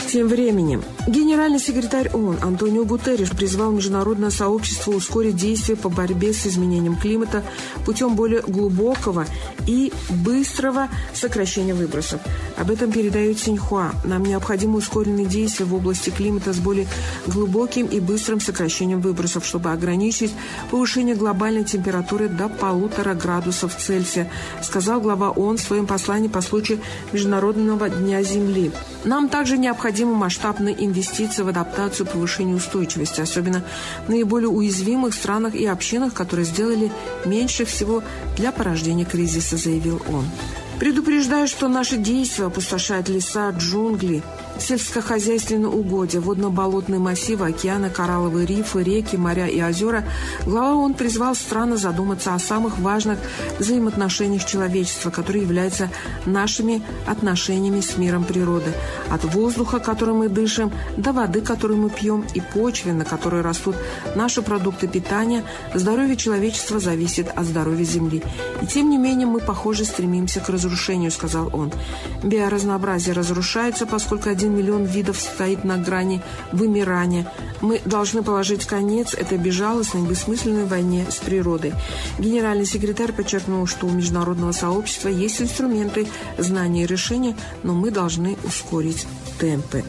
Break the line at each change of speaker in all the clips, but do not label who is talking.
Тем временем генеральный секретарь ООН Антонио Гутерриш призвал международное сообщество ускорить действия по борьбе с изменением климата путем более глубокого и быстрого сокращения выбросов. Об этом передает Синьхуа. Нам необходимы ускоренные действия в области климата с более глубоким и быстрым сокращением выбросов, чтобы ограничить повышение глобальной температуры до 1,5 градусов Цельсия, сказал глава ООН в своем послании по случаю Международного дня Земли. Нам также необходимы масштабные инвестиции в адаптацию и повышение устойчивости, особенно в наиболее уязвимых странах и общинах, которые сделали меньше всего для порождения кризиса, заявил он. Предупреждаю, что наши действия опустошают леса, джунгли, сельскохозяйственные угодья, водно-болотные массивы, океаны, коралловые рифы, реки, моря и озера. Глава ООН призвал страны задуматься о самых важных взаимоотношениях человечества, которые являются нашими отношениями с миром природы. От воздуха, которым мы дышим, до воды, которую мы пьем, и почвы, на которой растут наши продукты питания, здоровье человечества зависит от здоровья Земли. И тем не менее мы, похоже, стремимся к разрушению, сказал он. Биоразнообразие разрушается, поскольку 1 миллион видов стоит на грани вымирания. Мы должны положить конец этой безжалостной, бессмысленной войне с природой. Генеральный секретарь подчеркнул, что у международного сообщества есть инструменты, знания и решения, но мы должны ускорить темпы.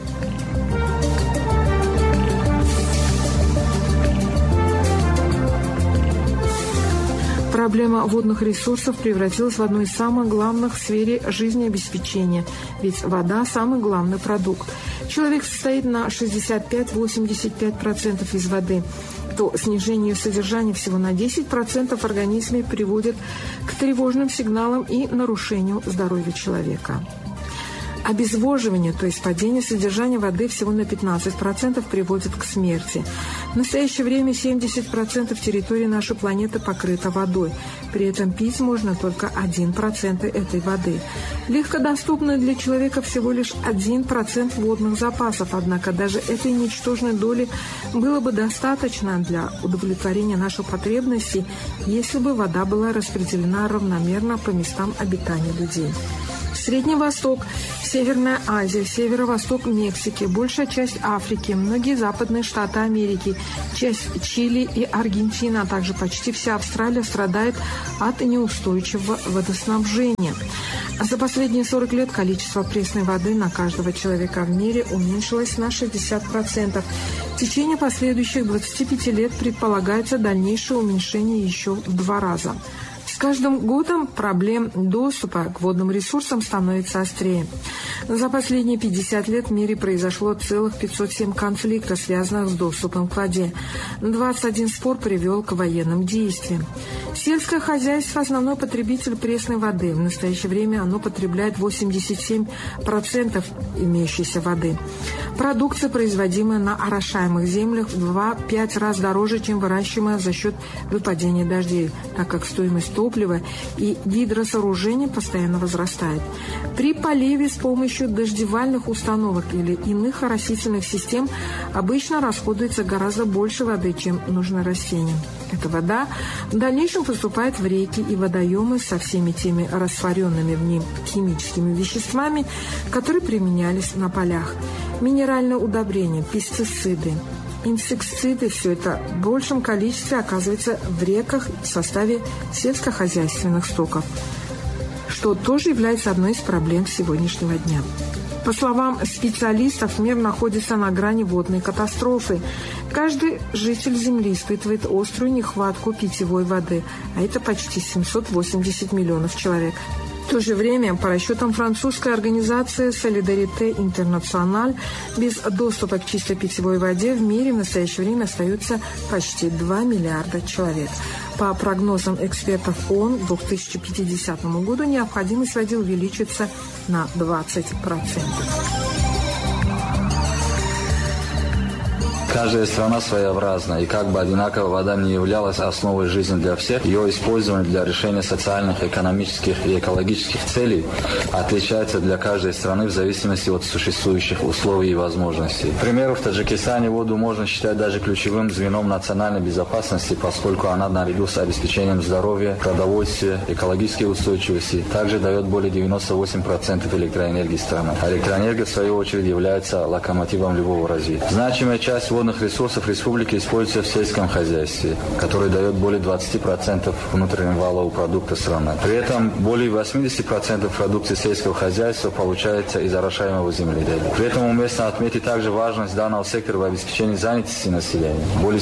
Проблема водных ресурсов превратилась в одну из самых главных в сфере жизнеобеспечения, ведь вода – самый главный продукт. Человек состоит на 65-85% из воды, то снижение содержания всего на 10% в организме приводит к тревожным сигналам и нарушению здоровья человека. Обезвоживание, то есть падение содержания воды всего на 15%, приводит к смерти. В настоящее время 70% территории нашей планеты покрыта водой. При этом пить можно только 1% этой воды. Легкодоступно для человека всего лишь 1% водных запасов, однако даже этой ничтожной доли было бы достаточно для удовлетворения наших потребностей, если бы вода была распределена равномерно по местам обитания людей. Средний Восток, Северная Азия, северо-восток Мексики, большая часть Африки, многие западные штаты Америки, часть Чили и Аргентины, а также почти вся Австралия страдает от неустойчивого водоснабжения. За последние 40 лет количество пресной воды на каждого человека в мире уменьшилось на 60%. В течение последующих 25 лет предполагается дальнейшее уменьшение еще в 2 раза. С каждым годом проблем доступа к водным ресурсам становится острее. За последние 50 лет в мире произошло целых 507 конфликтов, связанных с доступом к воде. 21 спор привел к военным действиям. Сельское хозяйство – основной потребитель пресной воды. В настоящее время оно потребляет 87% имеющейся воды. Продукция, производимая на орошаемых землях, в 2-5 раз дороже, чем выращиваемая за счет выпадения дождей, так как стоимость топлива и гидросооружений постоянно возрастает. При поливе с помощью дождевальных установок или иных оросительных систем обычно расходуется гораздо больше воды, чем нужно растениям. Эта вода в дальнейшем поступает в реки и водоемы со всеми теми растворенными в ним химическими веществами, которые применялись на полях. Минеральные удобрения, пестициды, инсектициды – все это в большем количестве оказывается в реках в составе сельскохозяйственных стоков, что тоже является одной из проблем сегодняшнего дня. По словам специалистов, мир находится на грани водной катастрофы. Каждый житель Земли испытывает острую нехватку питьевой воды, а это почти 780 миллионов человек. В то же время, по расчетам французской организации Solidarité Internationale, без доступа к чистой питьевой воде в мире в настоящее время остается почти 2 миллиарда человек. По прогнозам экспертов ООН, к 2050 году необходимость воды увеличится на 20%.
Каждая страна своеобразна, и как бы одинаково вода не являлась основой жизни для всех, ее использование для решения социальных, экономических и экологических целей отличается для каждой страны в зависимости от существующих условий и возможностей. К примеру, в Таджикистане воду можно считать даже ключевым звеном национальной безопасности, поскольку она наряду с обеспечением здоровья, продовольствия, экологической устойчивости также дает более 98% электроэнергии страны. А электроэнергия, в свою очередь, является локомотивом любого развития. Значимая часть водных ресурсов республики используется в сельском хозяйстве, который дает более 20% внутреннего валового продукта страны. При этом более 80% продукции сельского хозяйства получается из орошаемого земледелия. При этом уместно отметить также важность данного сектора в обеспечении занятости населения. Более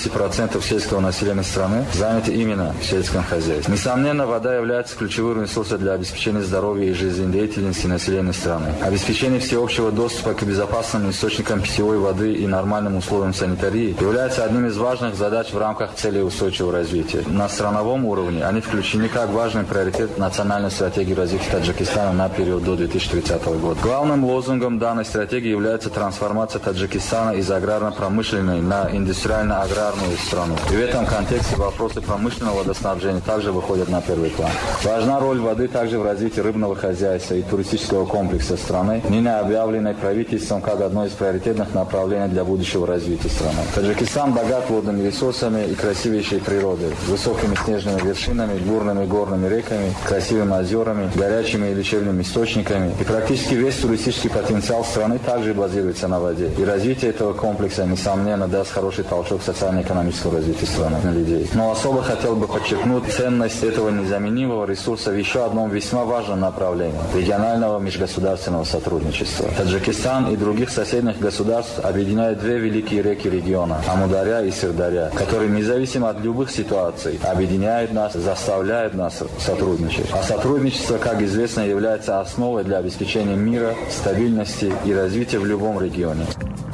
70% сельского населения страны заняты именно в сельском хозяйстве. Несомненно, вода является ключевым ресурсом для обеспечения здоровья и жизнедеятельности населения страны. Обеспечение всеобщего доступа к безопасным источникам питьевой воды и нормальным условиям санитарии является одним из важных задач в рамках целей устойчивого развития. На страновом уровне они включены как важный приоритет национальной стратегии развития Таджикистана на период до 2030 года. Главным лозунгом данной стратегии является трансформация Таджикистана из аграрно-промышленной на индустриально-аграрную страну. И в этом контексте вопросы промышленного водоснабжения также выходят на первый план. Важна роль воды также в развитии рыбного хозяйства и туристического комплекса страны, ныне объявленной правительством как одно из приоритетных направлений для будущего развития страны. Таджикистан богат водными ресурсами и красивейшей природой, высокими снежными вершинами, бурными горными реками, красивыми озерами, горячими и лечебными источниками. И практически весь туристический потенциал страны также базируется на воде. И развитие этого комплекса, несомненно, даст хороший толчок социально-экономического развития страны на людей. Но особо хотел бы подчеркнуть ценность этого незаменимого ресурса в еще одном весьма важном направлении – регионального межгосударственного сотрудничества. Таджикистан и других соседних государств объединяют две великие реки региона – Амударья и Сырдарья, которые независимо от любых ситуаций объединяют нас, заставляют нас сотрудничать. А сотрудничество, как известно, является основой для обеспечения мира, стабильности и развития в любом регионе.